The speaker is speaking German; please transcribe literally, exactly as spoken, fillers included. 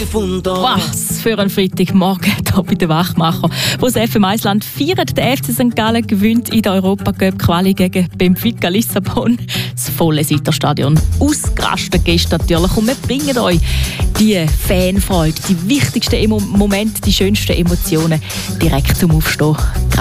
gefunden. Was für ein Freitagmorgen hier bei den Wachmacher. Wo das F M eins Land feiert, der F C Sankt Gallen gewinnt in der Europacup-Quali gegen Benfica Lissabon. Das volle Seiterstadion ausgerastet gestern natürlich. Und wir bringen euch die Fanfreude, die wichtigsten Emo- Momente, die schönsten Emotionen direkt zum Aufstehen.